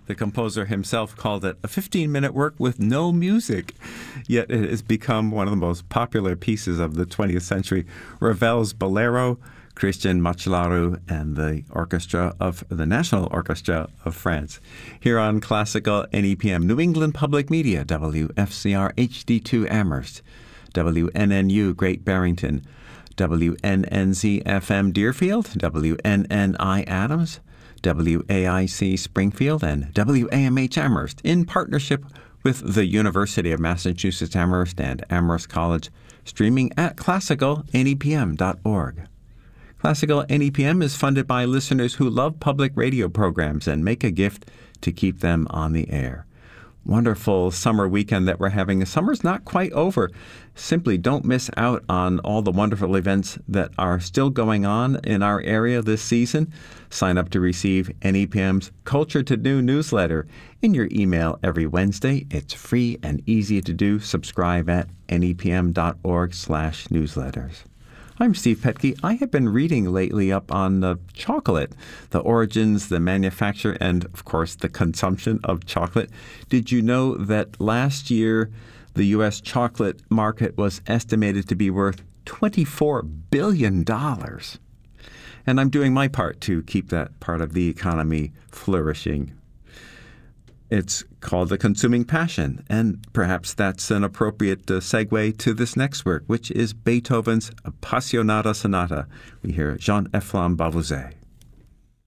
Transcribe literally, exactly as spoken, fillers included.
The composer himself called it a fifteen-minute work with no music, yet it has become one of the most popular pieces of the twentieth century. Ravel's Bolero, Christian Macellaro, and the orchestra of the National Orchestra of France. Here on Classical N E P M, New England Public Media, W F C R H D two Amherst, W N N U Great Barrington, W N N Z F M Deerfield, W N N I Adams, W A I C Springfield, and W A M H Amherst, in partnership with the University of Massachusetts Amherst and Amherst College, streaming at classical N E P M dot org. Classical N E P M is funded by listeners who love public radio programs and make a gift to keep them on the air. Wonderful summer weekend that we're having. The summer's not quite over. Simply don't miss out on all the wonderful events that are still going on in our area this season. Sign up to receive N E P M's Culture to New newsletter in your email every Wednesday. It's free and easy to do. Subscribe at N E P M dot org slash newsletters. I'm Steve Petke. I have been reading lately up on uh, chocolate, the origins, the manufacture, and, of course, the consumption of chocolate. Did you know that last year the U S chocolate market was estimated to be worth twenty-four billion dollars? And I'm doing my part to keep that part of the economy flourishing. It's called The Consuming Passion, and perhaps that's an appropriate uh, segue to this next work, which is Beethoven's Appassionata Sonata. We hear Jean-Eflamme Bavouzet.